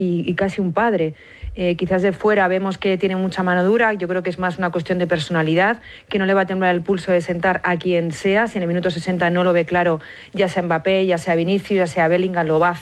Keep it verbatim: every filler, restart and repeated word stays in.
y, y casi un padre. Eh, quizás de fuera vemos que tiene mucha mano dura, yo creo que es más una cuestión de personalidad, que no le va a temblar el pulso de sentar a quien sea, si en el minuto sesenta no lo ve claro, ya sea Mbappé, ya sea Vinicius, ya sea Bellingham, lo va a hacer.